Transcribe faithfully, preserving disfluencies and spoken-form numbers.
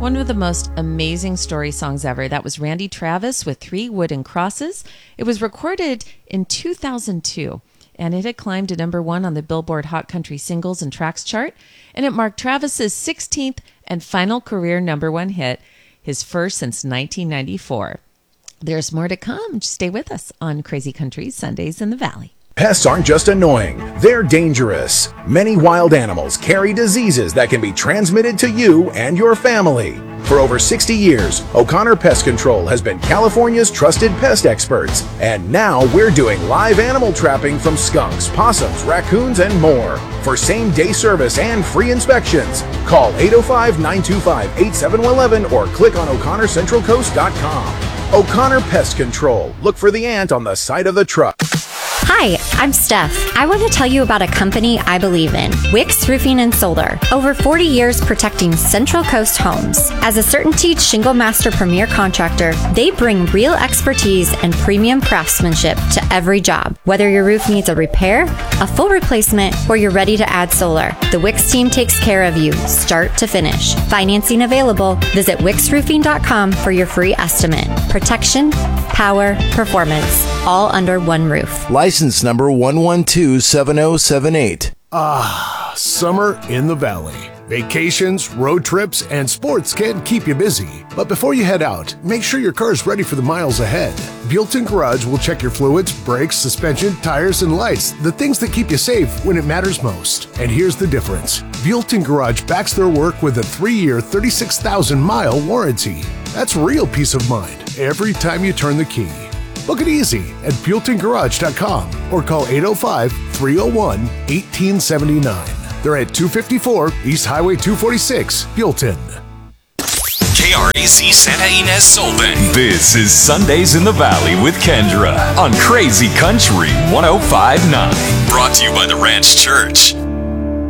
One of the most amazing story songs ever. That was Randy Travis with Three Wooden Crosses. It was recorded in two thousand two, and it had climbed to number one on the Billboard Hot Country Singles and Tracks chart, and it marked Travis's sixteenth and final career number one hit, his first since nineteen ninety-four. There's more to come. Stay with us on Crazy Country Sundays in the Valley. Pests aren't just annoying, they're dangerous. Many wild animals carry diseases that can be transmitted to you and your family. For over sixty years, O'Connor Pest Control has been California's trusted pest experts. And now we're doing live animal trapping from skunks, possums, raccoons, and more. For same-day service and free inspections, call eight oh five, nine two five, eight seven one one or click on O'Connor Central Coast dot com. O'Connor Pest Control. Look for the ant on the side of the truck. Hi, I'm Steph. I want to tell you about a company I believe in, Wicks Roofing and Solar. Over forty years protecting Central Coast homes. As a CertainTeed Shingle Master Premier contractor, they bring real expertise and premium craftsmanship to every job. Whether your roof needs a repair, a full replacement, or you're ready to add solar, the Wicks team takes care of you, start to finish. Financing available. Visit wicks roofing dot com for your free estimate. Protection, power, performance, all under one roof. License number one one two seven zero seven eight. Ah, summer in the valley. Vacations, road trips, and sports can keep you busy. But before you head out, make sure your car's ready for the miles ahead. Buellton Garage will check your fluids, brakes, suspension, tires, and lights, the things that keep you safe when it matters most. And here's the difference. Buellton Garage backs their work with a three-year, thirty-six thousand mile warranty. That's real peace of mind every time you turn the key. Book it easy at buellton garage dot com or call eight oh five, three oh one, one eight seven nine. They're at two fifty-four East Highway two forty-six, Buellton. K R A C Santa Ynez Solvang. This is Sundays in the Valley with Kendra on Crazy Country one oh five point nine. Brought to you by the Ranch Church.